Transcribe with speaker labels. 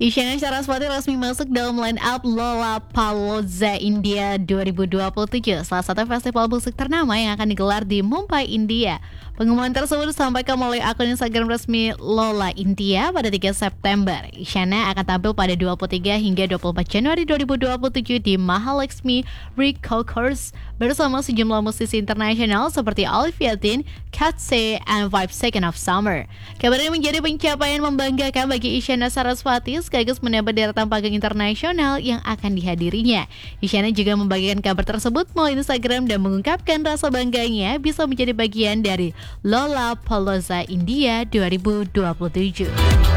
Speaker 1: Isyana Sarasvati resmi masuk dalam line-up Lollapalooza India 2027, salah satu festival musik ternama yang akan digelar di Mumbai, India. Pengumuman tersebut disampaikan melalui akun Instagram resmi Lola India pada 3 September. Isyana akan tampil pada 23 hingga 24 Januari 2027 di Mahalakshmi Concourse bersama sejumlah musisi internasional seperti Olivia Dean, Katse, and 5 Seconds of Summer. Kabar ini menjadi pencapaian membanggakan bagi Isyana Sarasvati sekaligus menambah deretan panggung internasional yang akan dihadirinya. Isyana juga membagikan kabar tersebut melalui Instagram dan mengungkapkan rasa bangganya bisa menjadi bagian dari Lollapalooza India 2027.